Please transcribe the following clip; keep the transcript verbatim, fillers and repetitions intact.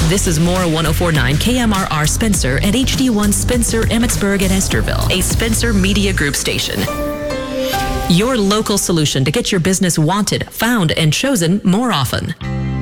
This is Mora one oh four point nine K M R R Spencer and H D one Spencer, Emmitsburg, and Esterville, a Spencer Media Group station. Your local solution to get your business wanted, found, and chosen more often.